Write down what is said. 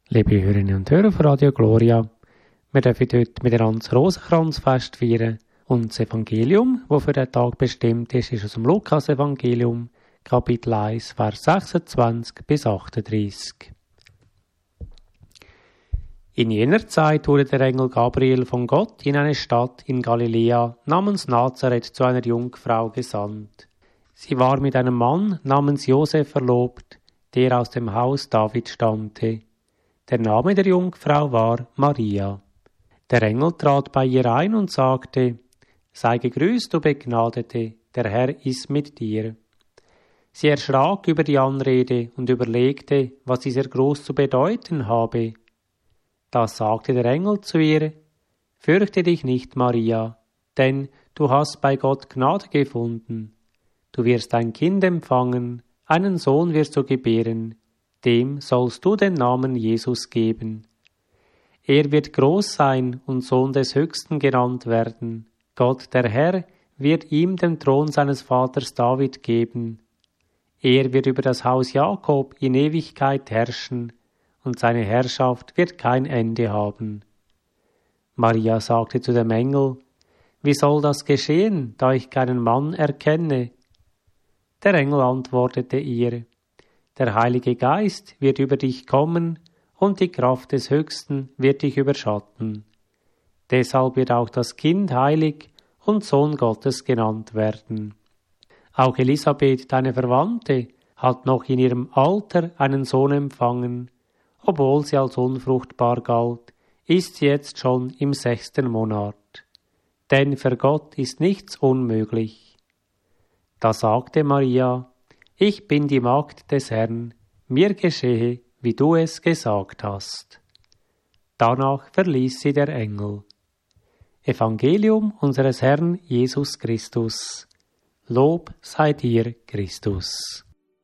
Liebe Hörerinnen und Hörer von Radio Gloria, wir dürfen heute miteinander das Rosenkranzfest feiern und das Evangelium, das für den Tag bestimmt ist aus dem Lukas-Evangelium, Kapitel 1, Vers 26 bis 38. In jener Zeit wurde der Engel Gabriel von Gott in eine Stadt in Galiläa namens Nazareth zu einer Jungfrau gesandt. Sie war mit einem Mann namens Josef verlobt, der aus dem Haus David stammte. Der Name der Jungfrau war Maria. Der Engel trat bei ihr ein und sagte: Sei gegrüßt, du Begnadete, der Herr ist mit dir. Sie erschrak über die Anrede und überlegte, was dieser Gruß zu bedeuten habe. Da sagte der Engel zu ihr: Fürchte dich nicht, Maria, denn du hast bei Gott Gnade gefunden. Du wirst ein Kind empfangen, einen Sohn wirst du gebären, dem sollst du den Namen Jesus geben. Er wird groß sein und Sohn des Höchsten genannt werden. Gott, der Herr, wird ihm den Thron seines Vaters David geben. Er wird über das Haus Jakob in Ewigkeit herrschen, und seine Herrschaft wird kein Ende haben. Maria sagte zu dem Engel: Wie soll das geschehen, da ich keinen Mann erkenne? Der Engel antwortete ihr: Der Heilige Geist wird über dich kommen, und die Kraft des Höchsten wird dich überschatten. Deshalb wird auch das Kind heilig und Sohn Gottes genannt werden. Auch Elisabeth, deine Verwandte, hat noch in ihrem Alter einen Sohn empfangen. Obwohl sie als unfruchtbar galt, ist sie jetzt schon im 6. Monat. Denn für Gott ist nichts unmöglich. Da sagte Maria: Ich bin die Magd des Herrn, mir geschehe, wie du es gesagt hast. Danach verließ sie der Engel. Evangelium unseres Herrn Jesus Christus. Lob sei dir, Christus.